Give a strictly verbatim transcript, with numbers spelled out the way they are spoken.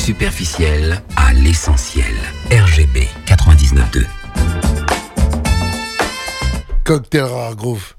superficiel à l'essentiel. R G B quatre-vingt-dix-neuf deux. Cocktail Rare Groove.